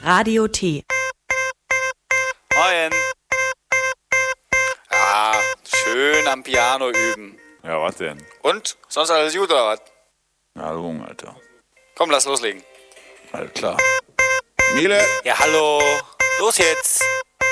Radio T. Moin. Ja, schön am Piano üben. Ja, was denn? Und? Sonst alles gut oder was? Ja, Lung, Alter. Komm, lass loslegen. Alles klar. Miele! Ja, hallo. Los jetzt.